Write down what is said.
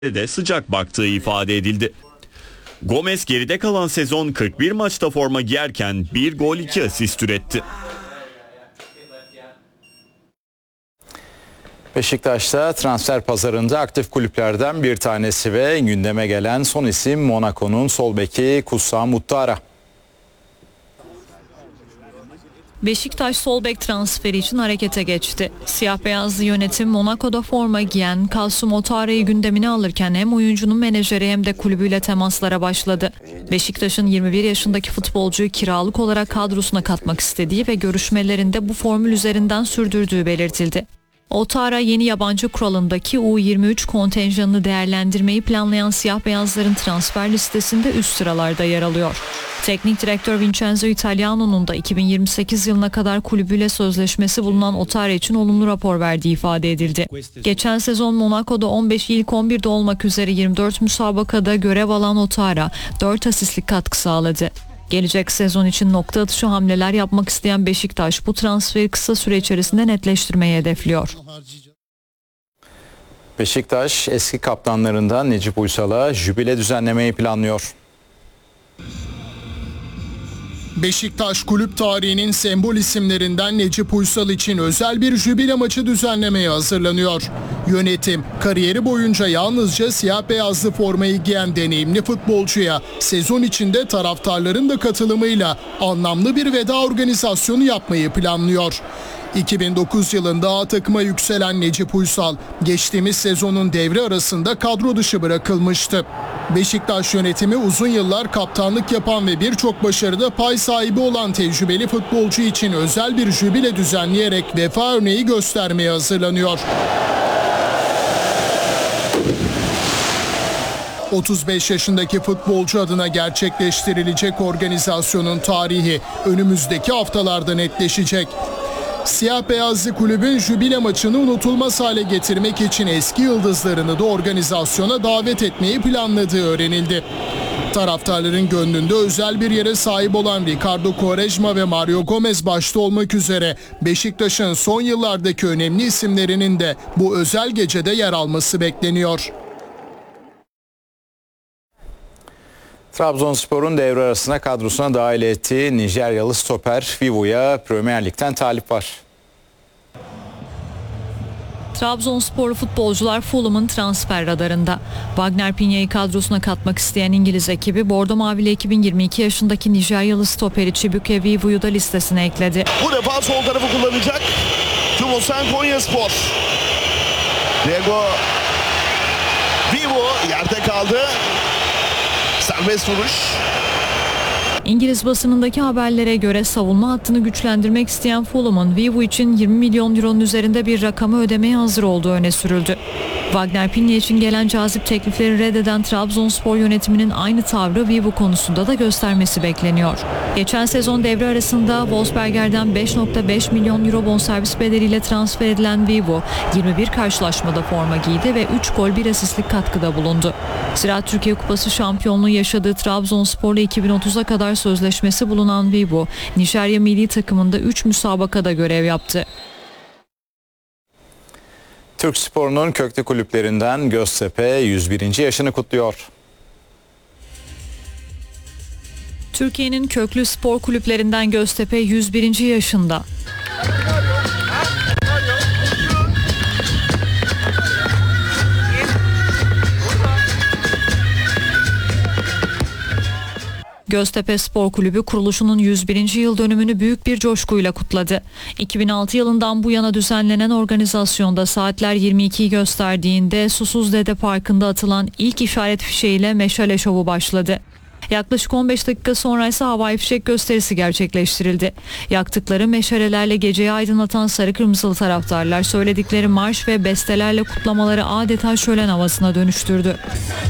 de sıcak baktığı ifade edildi. Gomez geride kalan sezon 41 maçta forma giyerken 1 gol 2 asist üretti. Beşiktaş'ta transfer pazarında aktif kulüplerden bir tanesi ve gündeme gelen son isim Monaco'nun sol beki Koussam Muttara. Beşiktaş sol bek transferi için harekete geçti. Siyah beyazlı yönetim Monaco'da forma giyen Koussam Muttara'yı gündemine alırken hem oyuncunun menajeri hem de kulübüyle temaslara başladı. Beşiktaş'ın 21 yaşındaki futbolcuyu kiralık olarak kadrosuna katmak istediği ve görüşmelerinde bu formül üzerinden sürdürdüğü belirtildi. Muttara yeni yabancı kuralındaki U23 kontenjanını değerlendirmeyi planlayan siyah beyazların transfer listesinde üst sıralarda yer alıyor. Teknik direktör Vincenzo Italiano'nun da 2028 yılına kadar kulübüyle sözleşmesi bulunan Muttara için olumlu rapor verdiği ifade edildi. Geçen sezon Monaco'da 15 ilk 11'de olmak üzere 24 müsabakada görev alan Muttara 4 asistlik katkı sağladı. Gelecek sezon için nokta atışı hamleler yapmak isteyen Beşiktaş bu transferi kısa süre içerisinde netleştirmeyi hedefliyor. Beşiktaş eski kaptanlarından Necip Uysal'a jübile düzenlemeyi planlıyor. Beşiktaş kulüp tarihinin sembol isimlerinden Necip Uysal için özel bir jübile maçı düzenlemeye hazırlanıyor. Yönetim kariyeri boyunca yalnızca siyah beyazlı formayı giyen deneyimli futbolcuya sezon içinde taraftarların da katılımıyla anlamlı bir veda organizasyonu yapmayı planlıyor. 2009 yılında A takıma yükselen Necip Uysal geçtiğimiz sezonun devre arasında kadro dışı bırakılmıştı. Beşiktaş yönetimi uzun yıllar kaptanlık yapan ve birçok başarıda pay sahibi olan tecrübeli futbolcu için özel bir jübile düzenleyerek vefa örneği göstermeye hazırlanıyor. 35 yaşındaki futbolcu adına gerçekleştirilecek organizasyonun tarihi önümüzdeki haftalarda netleşecek. Siyah beyazlı kulübün jübile maçını unutulmaz hale getirmek için eski yıldızlarını da organizasyona davet etmeyi planladığı öğrenildi. Taraftarların gönlünde özel bir yere sahip olan Ricardo Quaresma ve Mario Gomez başta olmak üzere Beşiktaş'ın son yıllardaki önemli isimlerinin de bu özel gecede yer alması bekleniyor. Trabzonspor'un devre arasına kadrosuna dahil ettiği Nijeryalı stoper Vivo'ya Premier Lig'den talip var. Trabzonsporlu futbolcular Fulham'ın transfer radarında. Wagner Piña'yı kadrosuna katmak isteyen İngiliz ekibi Bordo Mavili 2022 yaşındaki Nijeryalı stoperi Chibuike Vivo'yu da listesine ekledi. Bu defa sol tarafı kullanacak Tumosen Konyaspor. Diego Vivo yerde kaldı. Serbest vuruş. İngiliz basınındaki haberlere göre savunma hattını güçlendirmek isteyen Fulham'ın Vivo için 20 milyon euronun üzerinde bir rakamı ödemeye hazır olduğu öne sürüldü. Wagner Piña için gelen cazip teklifleri reddeden Trabzonspor yönetiminin aynı tavrı Vivo konusunda da göstermesi bekleniyor. Geçen sezon devre arasında Wolfsberger'den 5,5 milyon euro bonservis bedeliyle transfer edilen Vivo 21 karşılaşmada forma giydi ve 3 gol 1 asistlik katkıda bulundu. Ziraat Türkiye Kupası şampiyonluğu yaşadığı Trabzonspor'la 2030'a kadar sözleşmesi bulunan Vivo, Nijerya milli takımında 3 müsabakada görev yaptı. Türk sporunun köklü kulüplerinden Göztepe 101. yaşını kutluyor. Türkiye'nin köklü spor kulüplerinden Göztepe 101. yaşında. Göztepe Spor Kulübü kuruluşunun 101. yıl dönümünü büyük bir coşkuyla kutladı. 2006 yılından bu yana düzenlenen organizasyonda saatler 22'yi gösterdiğinde Susuz Dede Parkı'nda atılan ilk işaret fişeğiyle meşale şovu başladı. Yaklaşık 15 dakika sonra ise havai fişek gösterisi gerçekleştirildi. Yaktıkları meşalelerle geceyi aydınlatan sarı kırmızılı taraftarlar söyledikleri marş ve bestelerle kutlamaları adeta şölen havasına dönüştürdü.